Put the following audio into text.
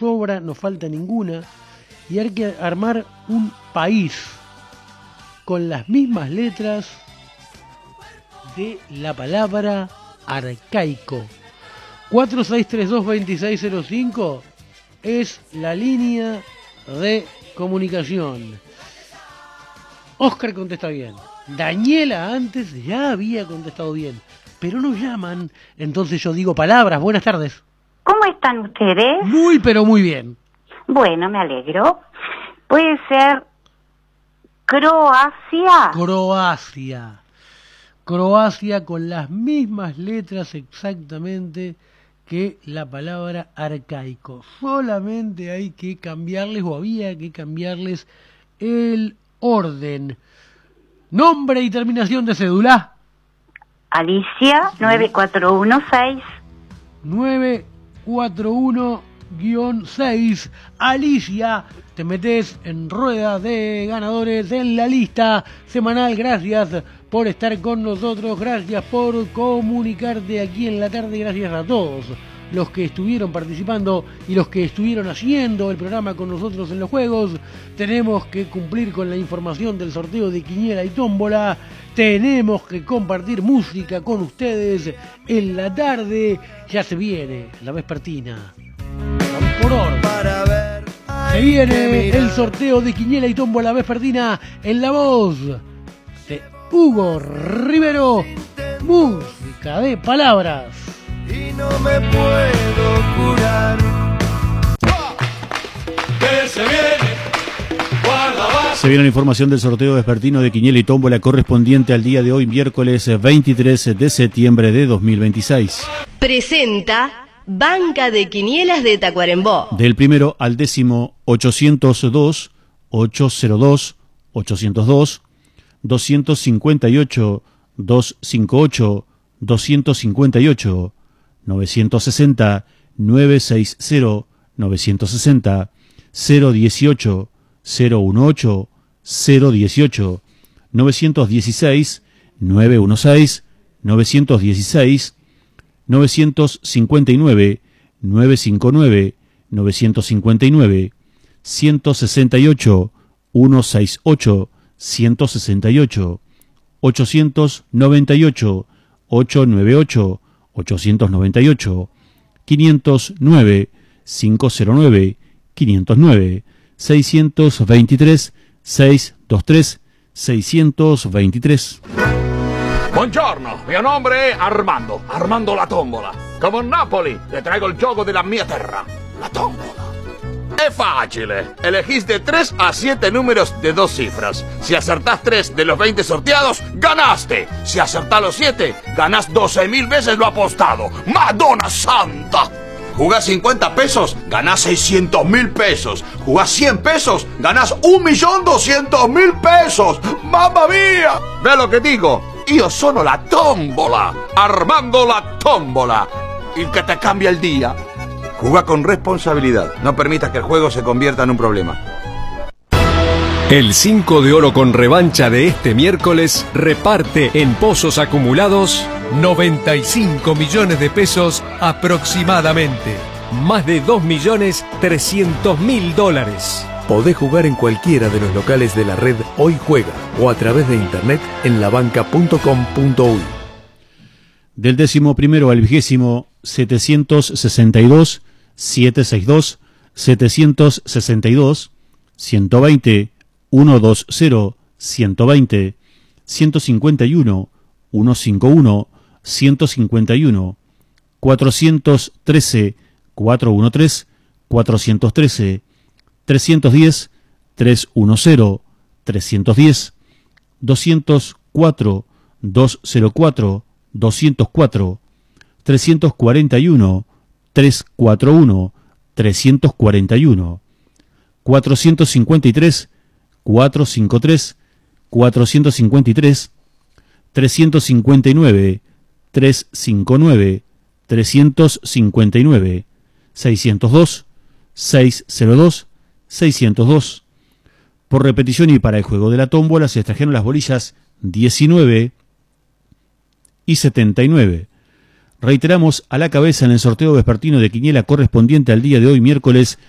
sobra, no falta ninguna, y hay que armar un país con las mismas letras de la palabra arcaico. 4632-2605 es la línea de comunicación. Oscar contesta bien. Daniela antes ya había contestado bien, pero no llaman, entonces yo digo palabras. Buenas tardes. ¿Cómo están ustedes? Muy, pero muy bien. Bueno, me alegro. Puede ser Croacia. Croacia con las mismas letras exactamente que la palabra arcaico. Solamente hay que cambiarles, o había que cambiarles, el orden. Nombre y terminación de cédula. Alicia 9416. 941-6. Alicia, te metes en rueda de ganadores en la lista semanal. Gracias por estar con nosotros, gracias por comunicarte aquí en la tarde, gracias a todos los que estuvieron participando y los que estuvieron haciendo el programa con nosotros en los juegos. Tenemos que cumplir con la información del sorteo de quiniela y tómbola, tenemos que compartir música con ustedes en la tarde. Ya se viene la vespertina. Vamos por hora. Se viene el sorteo de quiniela y tómbola vespertina en la voz de Hugo Rivero. Música de palabras. Y no me puedo curar. Que se viene, guarda. Se viene la información del sorteo vespertino de quiniela y tómbola correspondiente al día de hoy, miércoles 23 de septiembre de 2026. Presenta Banca de Quinielas de Tacuarembó. Del primero al décimo, 802, 802, 802, 258, 258, 258, 960, 960, 960, 018, 018, 018, 916, 916, 916, 959, 959, 959, 168, 168, 168, 898, 898, 898, 509, 509, 509, 623, 623, 623. Buongiorno, mio nome è Armando la tombola. Come a Napoli, le traigo il gioco della mia terra, la tombola. Es fácil. Elegís de 3 a 7 números de 2 cifras. Si acertás 3 de los 20 sorteados, ganaste. Si acertás los 7, ganás 12.000 veces lo apostado. ¡Madonna Santa! Jugás 50 pesos, ganás 600.000 pesos. Jugás 100 pesos, ganás 1.200.000 pesos. ¡Mamma mía! ¿Ves lo que digo? Io sono la tombola. Armando la tombola. El que te cambia el día. Jugá con responsabilidad. No permitas que el juego se convierta en un problema. El 5 de oro con revancha de este miércoles reparte en pozos acumulados 95 millones de pesos aproximadamente. Más de 2.300.000 dólares. Podés jugar en cualquiera de los locales de la red Hoy Juega o a través de internet en labanca.com.uy. Del 11º al 20º, 762, 762, 762, 120, 120, 120, 151, 151, 151, 413, 413, 413, 310, 310, 310, 204, 204, 204, 341, 341, 341, 453, 453, 453, 359, 359, 359, 602, 602, 602. Por repetición y para el juego de la tómbola se extrajeron las bolillas 19 y 79. Reiteramos, a la cabeza en el sorteo vespertino de quiniela correspondiente al día de hoy, miércoles